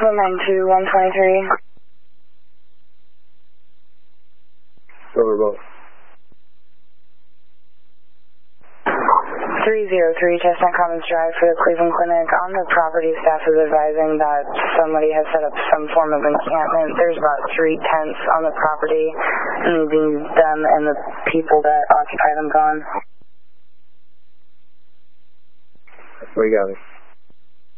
192-123. Over both. 303 Chestnut Commons Drive for the Cleveland Clinic. On the property, staff is advising that somebody has set up some form of encampment. There's about 3 tents on the property, needing them and the people that occupy them gone. We got it.